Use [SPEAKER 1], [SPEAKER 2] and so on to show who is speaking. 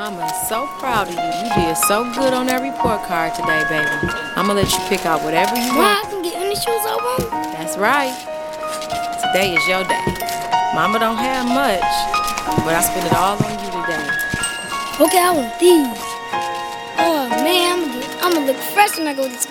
[SPEAKER 1] Mama is so proud of you. You did so good on that report card today, baby. I'm gonna let you pick out whatever you want.
[SPEAKER 2] I can get any shoes I want?
[SPEAKER 1] That's right. Today is your day. Mama don't have much, but I spend it all on you today.
[SPEAKER 2] Okay, I want these. Oh man, I'm gonna look fresh when I go to school.